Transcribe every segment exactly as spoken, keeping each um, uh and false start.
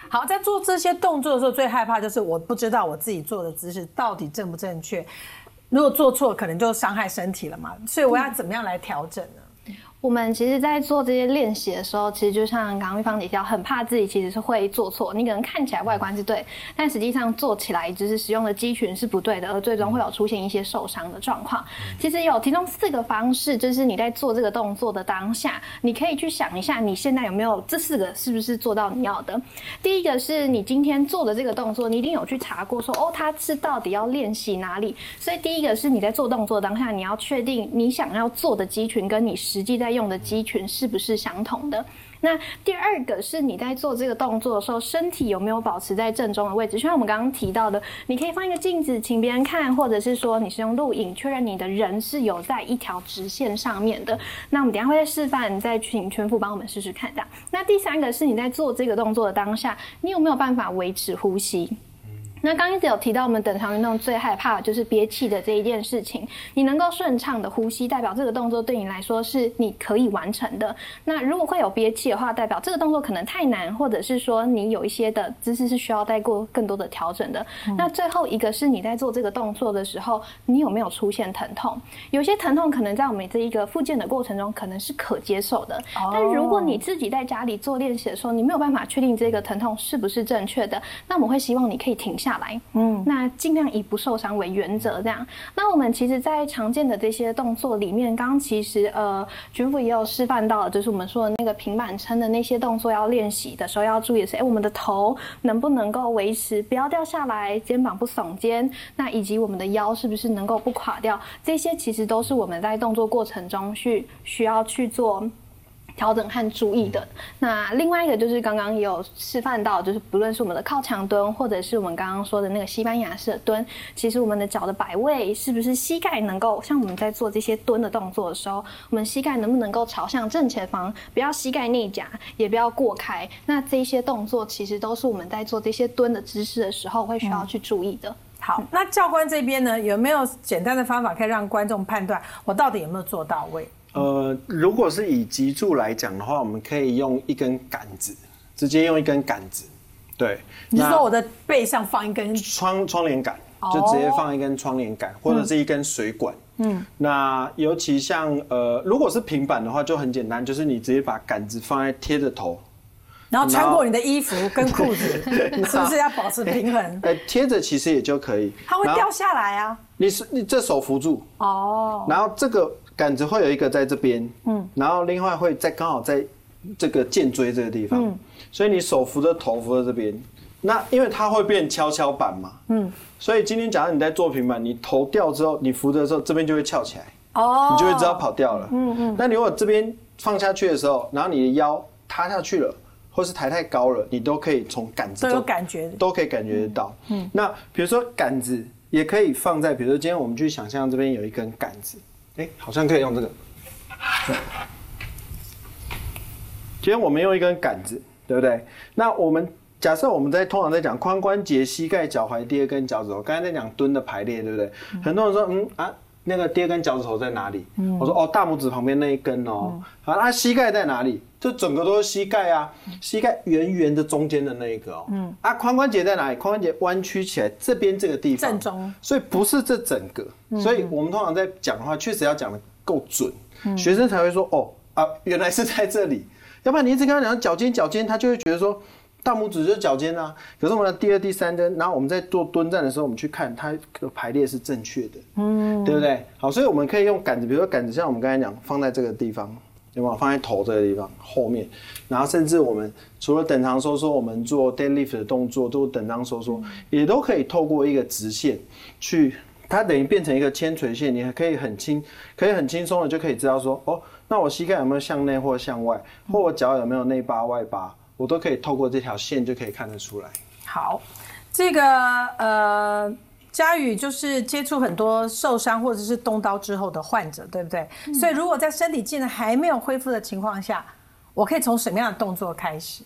好，在做这些动作的时候，最害怕就是我不知道我自己做的姿势到底正不正确。如果做错，可能就伤害身体了嘛。所以我要怎么样来调整呢？ 我们其实，在做这些练习的时候，其实就像刚刚玉芳姐提到，很怕自己其实是会做错。你可能看起来外观是对，但实际上做起来就是使用的肌群是不对的，而最终会有出现一些受伤的状况。其实有提供四个方式，就是你在做这个动作的当下，你可以去想一下，你现在有没有这四个是不是做到你要的。第一个是你今天做的这个动作，你一定有去查过说，哦，它是到底要练习哪里。所以第一个是你在做动作当下，你要确定你想要做的肌群跟你实际在用的肌群是不是相同的。那第二个是你在做这个动作的时候，身体有没有保持在正中的位置，就像我们刚刚提到的，你可以放一个镜子请别人看，或者是说你是用录影确认你的人是有在一条直线上面的。那我们等一下会再示范，再请全副帮我们试试看这样。那第三个是你在做这个动作的当下，你有没有办法维持呼吸。那刚一直有提到，我们等长运动最害怕的就是憋气的这一件事情。你能够顺畅的呼吸，代表这个动作对你来说是你可以完成的。那如果会有憋气的话，代表这个动作可能太难，或者是说你有一些的姿势是需要再过更多的调整的。嗯、那最后一个是你在做这个动作的时候，你有没有出现疼痛？有些疼痛可能在我们这一个复健的过程中可能是可接受的，哦、但如果你自己在家里做练习的时候，你没有办法确定这个疼痛是不是正确的，那我们会希望你可以停下来。嗯，那尽量以不受伤为原则，这样。那我们其实，在常见的这些动作里面，刚刚其实呃，军副也有示范到了，就是我们说的那个平板撑的那些动作，要练习的时候要注意的是，哎，我们的头能不能够维持不要掉下来，肩膀不耸肩，那以及我们的腰是不是能够不垮掉，这些其实都是我们在动作过程中去需要去做调整和注意的。那另外一个就是刚刚也有示范到，就是不论是我们的靠墙蹲，或者是我们刚刚说的那个西班牙式的蹲，其实我们的脚的摆位是不是膝盖能够像我们在做这些蹲的动作的时候，我们膝盖能不能够朝向正前方，不要膝盖内夹，也不要过开。那这些动作其实都是我们在做这些蹲的姿势的时候会需要去注意的。嗯好，那教官这边呢，有没有简单的方法可以让观众判断我到底有没有做到位？ 呃，如果是以脊柱来讲的话，我们可以用一根杆子，直接用一根杆子。对， 你是说我的背上放一根窗窗帘杆，就直接放一根窗帘杆，或者是一根水管。嗯，那尤其像呃，如果是平板的话，就很简单，就是你直接把杆子放在贴着头。 然后穿过你的衣服跟裤子，是不是要保持平衡？ 呃，贴着其实也就可以。 它会掉下来啊！ 你是你这手扶住哦， 然后这个杆子会有一个在这边，嗯，然后另外会在刚好在这个肩椎这个地方，嗯，所以你手扶着头扶在这边，那因为它会变跷跷板嘛，嗯，所以今天假如你在做平板，你头掉之后，你扶着的时候这边就会翘起来，哦，你就会知道跑掉了，嗯嗯。那你如果这边放下去的时候，然后你的腰塌下去了。或是抬太高了，你都可以从杆子都有感觉， 都可以感觉得到。嗯，那比如说杆子也可以放在，比如说今天我们去想象这边有一根杆子，哎、欸，好像可以用这个。今天我们用一根杆子，对不对？那我们假设我们在通常在讲髋关节、膝盖、脚踝、第二根脚趾头，刚才在讲蹲的排列，对不对？嗯、很多人说，嗯啊。那个第二根脚趾头在哪里？嗯、我说哦，大拇指旁边那一根哦。嗯、好，那膝盖在哪里？这整个都是膝盖啊，膝盖圆圆的中间的那一个哦。嗯。啊，髋关节在哪里？髋关节弯曲起来这边这个地方。 正中。所以不是这整个，嗯、所以我们通常在讲的话，确实要讲的够准，嗯、学生才会说哦啊，原来是在这里。要不然你一直跟他讲脚尖脚尖，他就会觉得说。大拇指就是脚尖啊，可是我们的第二、第三根，然后我们在做蹲站的时候，我们去看它的排列是正确的，嗯，对不对？好，所以我们可以用杆子，比如说杆子，像我们刚才讲，放在这个地方，有没有？放在头这个地方后面，然后甚至我们除了等长收缩，我们做 deadlift 的动作都等长收缩，也都可以透过一个直线去，它等于变成一个铅垂线，你还可以很轻，可以很轻松的就可以知道说，哦，那我膝盖有没有向内或向外，或我脚有没有内八外八。我都可以透过这条线就可以看得出来。 好，这个呃，嘉宇就是接触很多受伤或者是动刀之后的患者，对不对？嗯、所以如果在身体机能还没有恢复的情况下，我可以从什么样的动作开始？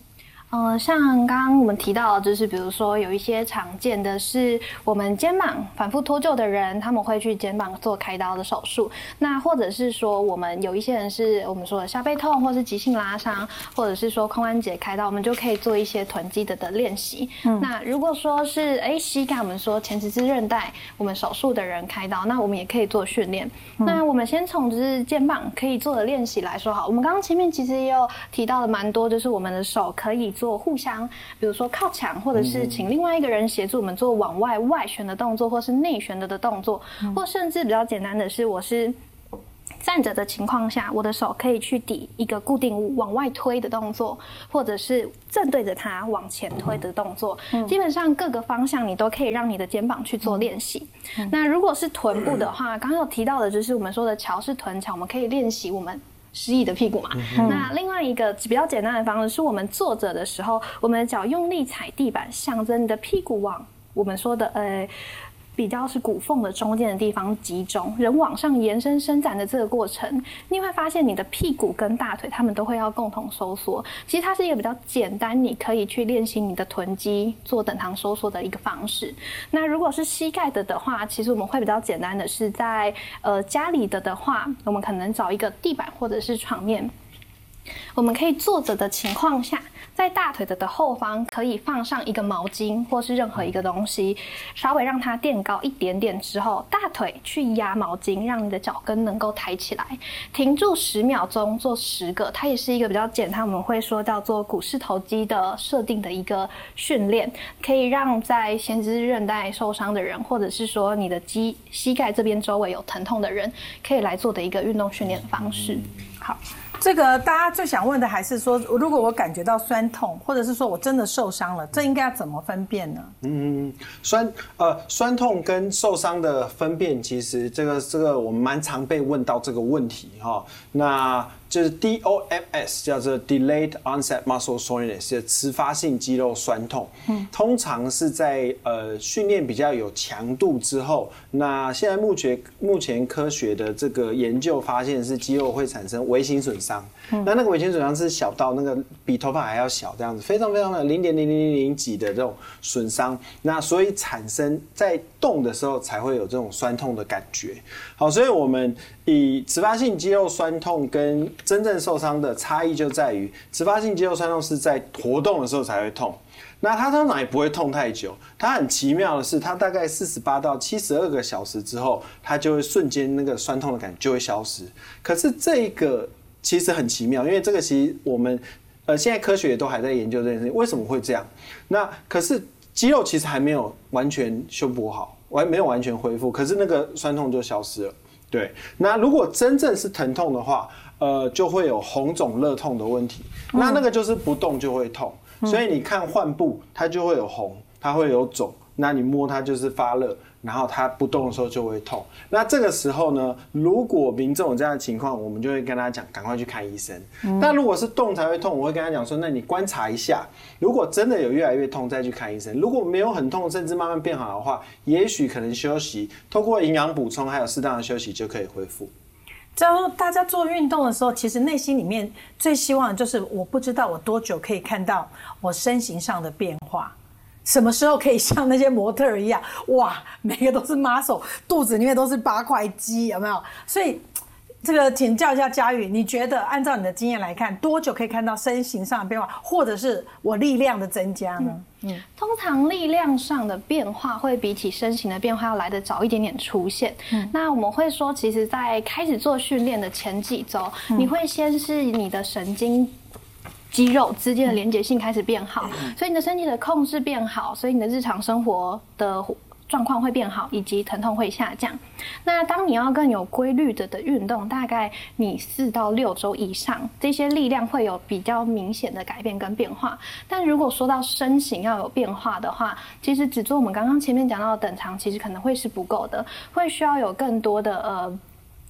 呃，像刚刚我们提到的，就是比如说有一些常见的是我们肩膀反复脱臼的人，他们会去肩膀做开刀的手术。那或者是说我们有一些人是我们说的下背痛，或是急性拉伤，或者是说髋关节开刀，我们就可以做一些臀肌的的练习。嗯、那如果说是哎膝盖，我们说前十字韧带，我们手术的人开刀，那我们也可以做训练。嗯、那我们先从就是肩膀可以做的练习来说好，我们刚刚前面其实也有提到了蛮多，就是我们的手可以做互相，比如说靠墙，或者是请另外一个人协助我们做往外外旋的动作，或是内旋的的动作，嗯、或甚至比较简单的是，我是站着的情况下，我的手可以去抵一个固定物往外推的动作，或者是正对着它往前推的动作。嗯、基本上各个方向你都可以让你的肩膀去做练习。嗯、那如果是臀部的话，刚刚有提到的就是我们说的桥式臀桥，我们可以练习我们失忆的屁股嘛。嗯、那另外一个比较简单的方式是我们坐着的时候，我们的脚用力踩地板，向着你的屁股往我们说的呃比较是骨缝的中间的地方集中，人往上延伸伸展的这个过程，你会发现你的屁股跟大腿它们都会要共同收缩。其实它是一个比较简单，你可以去练习你的臀肌做等长收缩的一个方式。那如果是膝盖的的话，其实我们会比较简单的是在呃家里的的话，我们可能找一个地板或者是床面，我们可以坐着的情况下，在大腿的的后方可以放上一个毛巾或是任何一个东西，稍微让它垫高一点点之后，大腿去压毛巾，让你的脚跟能够抬起来，停住十秒钟，做十个。它也是一个比较简单，我们会说叫做股四头肌的设定的一个训练，可以让在前十字韧带受伤的人，或者是说你的肌膝盖这边周围有疼痛的人，可以来做的一个运动训练的方式。 好。这个大家最想问的还是说，如果我感觉到酸痛，或者是说我真的受伤了，这应该要怎么分辨呢？ 嗯，酸呃酸痛跟受伤的分辨，其实这个这个我们蛮常被问到这个问题哈、哦。那就是 D O M S 叫做 Delayed Onset Muscle Soreness， 是迟发性肌肉酸痛。嗯，通常是在呃训练比较有强度之后，那现在目前目前科学的这个研究发现是肌肉会产生微型损伤。嗯、那那个微型损伤是小到那个比头发还要小这样子，非常非常的零点零零零零几的这种损伤。那所以产生在动的时候才会有这种酸痛的感觉。好，所以我们以迟发性肌肉酸痛跟真正受伤的差异就在于，迟发性肌肉酸痛是在活动的时候才会痛，那它通常也不会痛太久。它很奇妙的是，它大概四十八到七十二个小时之后，它就会瞬间那个酸痛的感觉就会消失。可是这个其实很奇妙，因为这个其实我们呃现在科学都还在研究这件事情，为什么会这样？那可是肌肉其实还没有完全修补好，完没有完全恢复，可是那个酸痛就消失了。对，那如果真正是疼痛的话，呃，就会有红肿热痛的问题。那那个就是不动就会痛，嗯、所以你看患部，它就会有红，它会有肿。那你摸它就是发热，然后它不动的时候就会痛。那这个时候呢，如果民众有这样的情况，我们就会跟他讲，赶快去看医生。嗯、但如果是动才会痛，我会跟他讲说，那你观察一下，如果真的有越来越痛，再去看医生。如果没有很痛，甚至慢慢变好的话，也许可能休息，透过营养补充还有适当的休息就可以恢复。 之后大家做运动的时候，其实内心里面最希望的就是我不知道我多久可以看到我身形上的变化，什么时候可以像那些模特儿一样，哇，每个都是 muscle， 肚子里面都是八块肌，有没有？所以这个请教一下嘉宇，你觉得按照你的经验来看，多久可以看到身形上的变化，或者是我力量的增加呢？嗯嗯，通常力量上的变化会比起身形的变化要来得早一点点出现。嗯，那我们会说，其实在开始做训练的前几周，嗯、你会先是你的神经肌肉之间的连结性开始变好，嗯、所以你的身体的控制变好，所以你的日常生活的状况会变好，以及疼痛会下降。那当你要更有规律的的运动，大概你四到六周以上，这些力量会有比较明显的改变跟变化。但如果说到身形要有变化的话，其实只做我们刚刚前面讲到的等长，其实可能会是不够的，会需要有更多的呃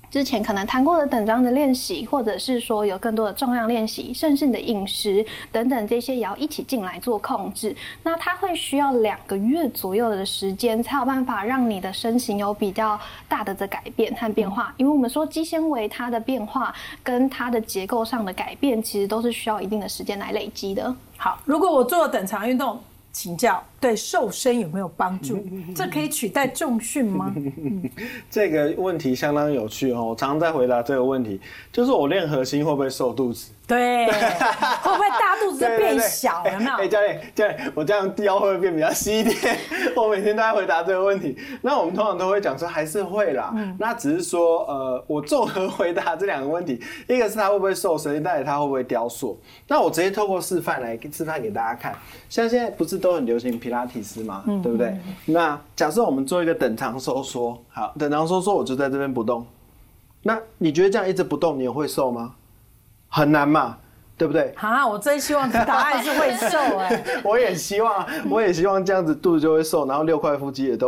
之前可能谈过的等张的练习，或者是说有更多的重量练习，甚至你的饮食等等这些也要一起进来做控制。那它会需要两个月左右的时间，才有办法让你的身形有比较大的这改变和变化。因为我们说肌纤维它的变化跟它的结构上的改变，其实都是需要一定的时间来累积的。 好，如果我做等长运动，请教对瘦身有没有帮助？这可以取代重训吗？ 这个问题相当有趣哦，我常常在回答这个问题，就是我练核心会不会瘦肚子？ 对，会不会大肚子变小？有没有？ 哎、欸，教练，教练，我这样腰会不会变比较细一点？我每天都在回答这个问题。那我们通常都会讲说还是会啦。嗯、那只是说，呃，我综合回答这两个问题，一个是他会不会瘦身，再来他会不会雕塑。那我直接透过示范来示范给大家看。像现在不是都很流行皮拉提斯嘛，嗯、对不对？那假设我们做一个等长收缩，好，等长收缩，我就在这边不动。那你觉得这样一直不动，你也会瘦吗？很难嘛，对不对？ 啊，我真希望答案是会瘦哎、欸。 我也希望，我也希望这样子肚子就会瘦，然后六块腹肌也都